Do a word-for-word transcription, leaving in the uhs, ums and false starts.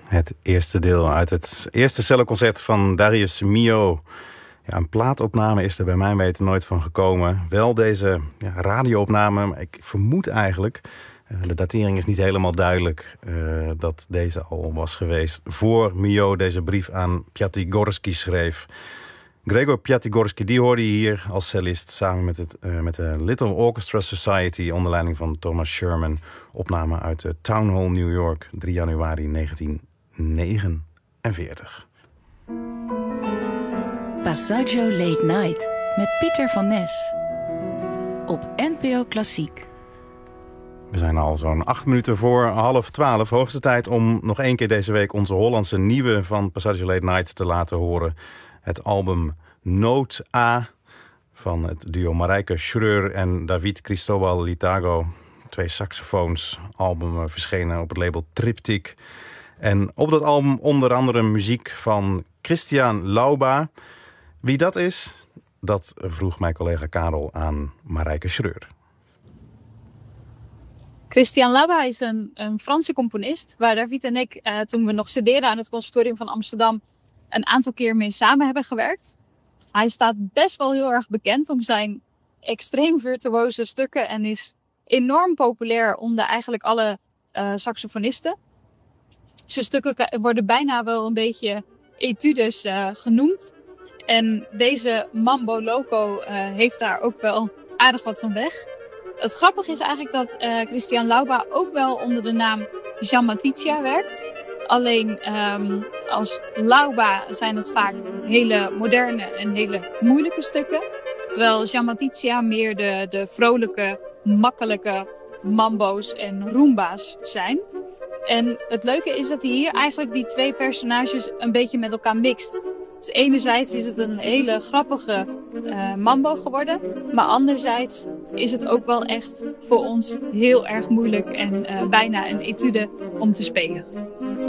Het eerste deel uit het eerste celloconcert van Darius Milhaud. Ja, een plaatopname is er bij mijn weten nooit van gekomen. Wel deze ja, radioopname, maar ik vermoed eigenlijk... Uh, de datering is niet helemaal duidelijk uh, dat deze al was geweest... voor Milhaud deze brief aan Piatigorsky schreef. Gregor Piatigorsky, die hoorde je hier als cellist... samen met, het, uh, met de Little Orchestra Society... onder leiding van Thomas Sherman. Opname uit de Town Hall, New York, drie januari negentien negenenveertig. Passaggio Late Night met Pieter van Nes. Op N P O Klassiek. We zijn al zo'n acht minuten voor half twaalf. Hoogste tijd om nog één keer deze week onze Hollandse nieuwe van Passaggio Late Night te laten horen. Het album Noot A van het duo Marijke Schreur en David Cristobal Litago. Twee saxofoons. Album verschenen op het label Triptych. En op dat album onder andere muziek van Christian Lauba. Wie dat is, dat vroeg mijn collega Karel aan Marijke Schreur. Christian Lauba is een, een Franse componist waar David en ik, eh, toen we nog studeerden aan het Conservatorium van Amsterdam, een aantal keer mee samen hebben gewerkt. Hij staat best wel heel erg bekend om zijn extreem virtuoze stukken en is enorm populair onder eigenlijk alle uh, saxofonisten. Zijn stukken worden bijna wel een beetje etudes uh, genoemd. En deze Mambo Loco uh, heeft daar ook wel aardig wat van weg. Het grappige is eigenlijk dat uh, Christian Lauba ook wel onder de naam Jean Matizia werkt. Alleen um, als Lauba zijn het vaak hele moderne en hele moeilijke stukken. Terwijl Jean Matizia meer de, de vrolijke, makkelijke mambo's en rumba's zijn. En het leuke is dat hij hier eigenlijk die twee personages een beetje met elkaar mixt. Dus enerzijds is het een hele grappige uh, mambo geworden. Maar anderzijds is het ook wel echt voor ons heel erg moeilijk en uh, bijna een etude om te spelen.